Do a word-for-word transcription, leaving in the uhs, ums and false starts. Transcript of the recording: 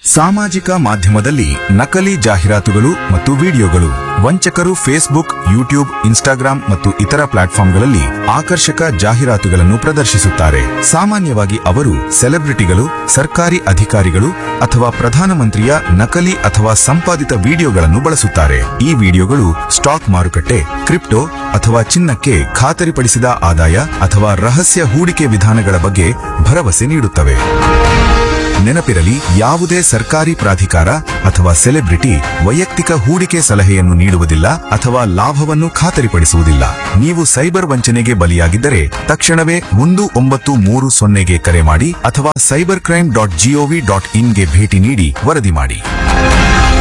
ಸಾಮಾಜಿಕ ಮಾಧ್ಯಮದಲ್ಲಿ ನಕಲಿ ಜಾಹೀರಾತುಗಳು ಮತ್ತು ವಿಡಿಯೋಗಳು. ವಂಚಕರು ಫೇಸ್ಬುಕ್, ಯೂಟ್ಯೂಬ್, ಇನ್ಸ್ಟಾಗ್ರಾಂ ಮತ್ತು ಇತರ ಪ್ಲಾಟ್ಫಾರ್ಮ್ಗಳಲ್ಲಿ ಆಕರ್ಷಕ ಜಾಹೀರಾತುಗಳನ್ನು ಪ್ರದರ್ಶಿಸುತ್ತಾರೆ. ಸಾಮಾನ್ಯವಾಗಿ ಅವರು ಸೆಲೆಬ್ರಿಟಿಗಳು, ಸರ್ಕಾರಿ ಅಧಿಕಾರಿಗಳು ಅಥವಾ ಪ್ರಧಾನಮಂತ್ರಿಯ ನಕಲಿ ಅಥವಾ ಸಂಪಾದಿತ ವಿಡಿಯೋಗಳನ್ನು ಬಳಸುತ್ತಾರೆ. ಈ ವಿಡಿಯೋಗಳು ಸ್ಟಾಕ್ ಮಾರುಕಟ್ಟೆ, ಕ್ರಿಪ್ಟೋ ಅಥವಾ ಚಿನ್ನಕ್ಕೆ ಖಾತರಿಪಡಿಸಿದ ಆದಾಯ ಅಥವಾ ರಹಸ್ಯ ಹೂಡಿಕೆ ವಿಧಾನಗಳ ಬಗ್ಗೆ ಭರವಸೆ ನೀಡುತ್ತವೆ. ನೆನಪಿರಲಿ, ಯಾವುದೇ ಸರ್ಕಾರಿ ಪ್ರಾಧಿಕಾರ ಅಥವಾ ಸೆಲೆಬ್ರಿಟಿ ವೈಯಕ್ತಿಕ ಹೂಡಿಕೆ ಸಲಹೆಯನ್ನು ನೀಡುವುದಿಲ್ಲ ಅಥವಾ ಲಾಭವನ್ನು ಖಾತರಿಪಡಿಸುವುದಿಲ್ಲ. ನೀವು ಸೈಬರ್ ವಂಚನೆಗೆ ಬಲಿಯಾಗಿದ್ದರೆ ತಕ್ಷಣವೇ ಒಂದು ಒಂಬತ್ತು ಮೂರು ಸೊನ್ನೆಗೆ ಕರೆ ಮಾಡಿ ಅಥವಾ cyber crime dot gov dot ಇನ್ಗೆ ಭೇಟಿ ನೀಡಿ ವರದಿ ಮಾಡಿ.